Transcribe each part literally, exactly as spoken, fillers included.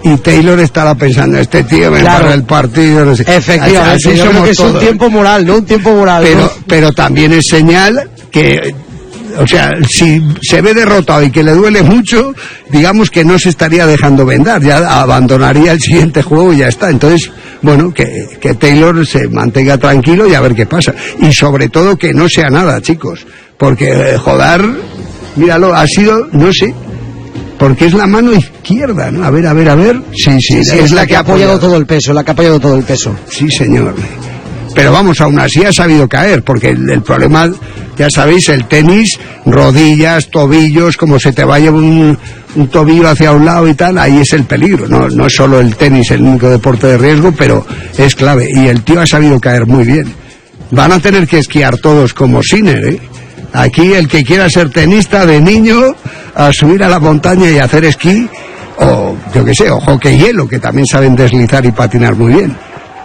y Taylor estará pensando, este tío me claro. para el partido, no sé. Efectivamente, así, así yo creo que es todos. Un tiempo moral, ¿no? Un tiempo moral. Pero, ¿no? pero también es señal que, o sea, si se ve derrotado y que le duele mucho, digamos que no se estaría dejando vendar, ya abandonaría el siguiente juego y ya está. Entonces, bueno, que, que Taylor se mantenga tranquilo y a ver qué pasa. Y sobre todo que no sea nada, chicos, porque eh, Jodar, míralo, ha sido, no sé, porque es la mano izquierda, ¿no? A ver, a ver, a ver. Sí, sí, sí, sí es, es la, la que ha apoyado, apoyado todo el peso, la que ha apoyado todo el peso. Sí, señor. Pero vamos, aún así ha sabido caer, porque el, el problema, ya sabéis, el tenis, rodillas, tobillos, como se te vaya un, un tobillo hacia un lado y tal, ahí es el peligro. No, no es solo el tenis el único deporte de riesgo, pero es clave. Y el tío ha sabido caer muy bien. Van a tener que esquiar todos como Sinner, ¿eh? Aquí el que quiera ser tenista de niño, a subir a la montaña y hacer esquí, o yo qué sé, o hockey hielo, que también saben deslizar y patinar muy bien.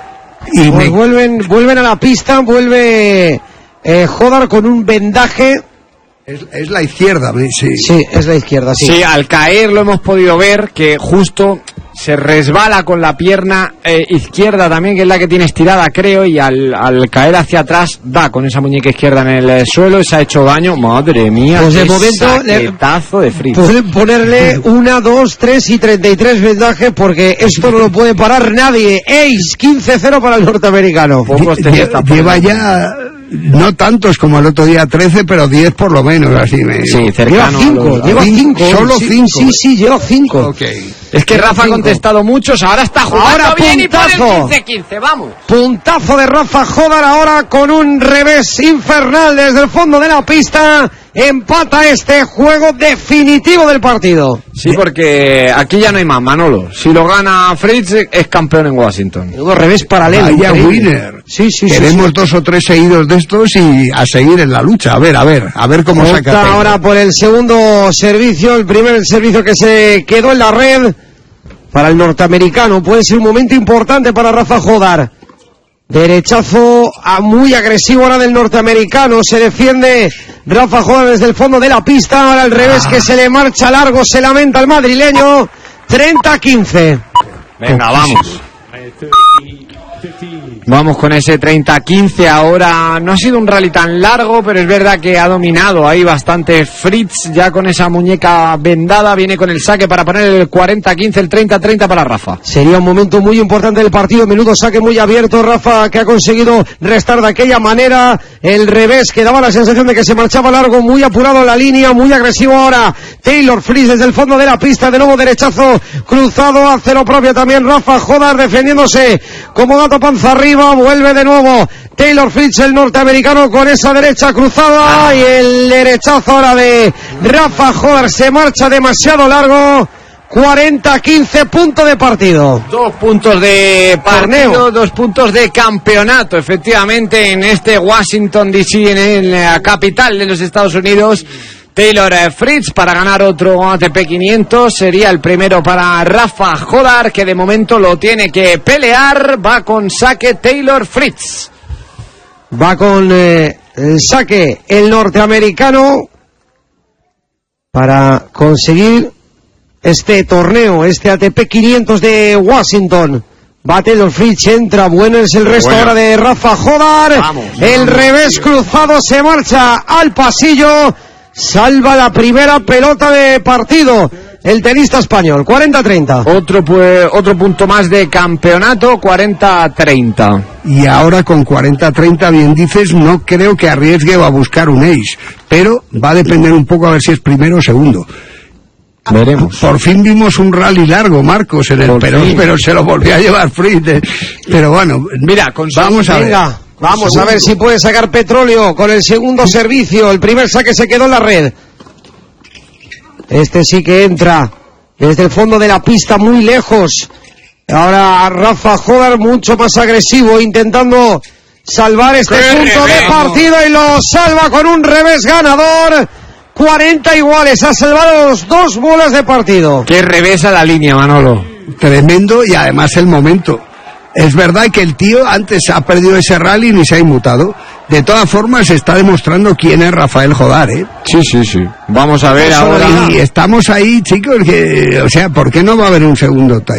Y pues me... vuelven, vuelven a la pista, vuelve eh, Jodar con un vendaje. Es, es la izquierda, sí. Sí, es la izquierda, sí. Sí, al caer lo hemos podido ver que justo se resbala con la pierna eh, izquierda también, que es la que tiene estirada, creo, y al, al caer hacia atrás da con esa muñeca izquierda en el eh, suelo, se ha hecho daño. Madre mía, pues de momento saquetazo de Fritz. Pueden ponerle una, dos, tres y treinta y tres vendajes, porque esto no lo puede parar nadie. Ace, quince cero para el norteamericano. Lle- lleva ya... No tantos como el otro día, trece, pero diez por lo menos, así me... Sí, cercano. Lleva cinco, lleva cinco. Solo sí, cinco. Sí, sí, lleva cinco. Okay. Es que Rafa cinco. ha contestado muchos, ahora está jugando ahora bien puntazo. y pone el quince quince, vamos. Puntazo de Rafa Jodar ahora con un revés infernal desde el fondo de la pista. Empata este juego definitivo del partido. Sí, porque aquí ya no hay más, Manolo. Si lo gana Fritz, es campeón en Washington. Un revés paralelo. Vaya winner. Sí, sí, Queremos sí, sí. dos o tres seguidos de estos y a seguir en la lucha. A ver, a ver, a ver cómo saca. Está ahora por el segundo servicio, el primer servicio que se quedó en la red para el norteamericano. Puede ser un momento importante para Rafa Jodar. Derechazo a muy agresivo ahora del norteamericano. Se defiende Rafa Jodar desde el fondo de la pista. Ahora al revés ah. que se le marcha largo. Se lamenta el madrileño. treinta a quince. Venga, vamos. Vamos con ese treinta a quince. Ahora no ha sido un rally tan largo, pero es verdad que ha dominado ahí bastante Fritz, ya con esa muñeca vendada. Viene con el saque para poner el cuarenta a quince, el treinta a treinta para Rafa. Sería un momento muy importante del partido. Menudo saque muy abierto Rafa, que ha conseguido restar de aquella manera el revés, que daba la sensación de que se marchaba largo. Muy apurado en la línea, muy agresivo ahora Taylor Fritz desde el fondo de la pista. De nuevo derechazo cruzado, hace lo propio también Rafa Jodar, defendiéndose como gato panza arriba. Vuelve de nuevo Taylor Fritz, el norteamericano, con esa derecha cruzada. Ah. Y el derechazo ahora de Rafa Jodar se marcha demasiado largo. cuarenta a quince, punto de partido. Dos puntos de partido, Torneo. Dos puntos de campeonato, efectivamente, en este Washington D C, en, en la capital de los Estados Unidos. Taylor Fritz para ganar otro A T P quinientos, sería el primero para Rafa Jodar, que de momento lo tiene que pelear. Va con saque Taylor Fritz. Va con eh, el saque el norteamericano para conseguir este torneo, este A T P quinientos de Washington. Va Taylor Fritz, entra, bueno es el resto bueno. ahora de Rafa Jodar. Vamos, el vamos, revés tío. cruzado se marcha al pasillo. Salva la primera pelota de partido el tenista español. cuarenta a treinta. Otro, pues, otro punto más de campeonato. cuarenta a treinta. Y ahora con cuarenta a treinta, bien dices, no creo que arriesgue a buscar un ace, pero va a depender un poco a ver si es primero o segundo. Veremos. Por fin vimos un rally largo, Marcos, en el pero, pero se lo volvió a llevar Fritz. Pero bueno, mira, con vamos a venga. ver. Vamos segundo. a ver si puede sacar petróleo con el segundo servicio. El primer saque se quedó en la red. Este sí que entra desde el fondo de la pista, muy lejos. Ahora Rafa Jodar mucho más agresivo, intentando salvar este ¡Qué punto revés, de partido! Y lo salva con un revés ganador. cuarenta iguales, ha salvado los dos bolas de partido. ¡Qué revés a la línea, Manolo! Tremendo, y además el momento. Es verdad que el tío antes ha perdido ese rally y ni se ha inmutado. De todas formas, se está demostrando quién es Rafael Jodar, ¿eh? Sí, sí, sí. Vamos a ver ahora. Y estamos ahí, chicos, que, o sea, ¿por qué no va a haber un segundo time?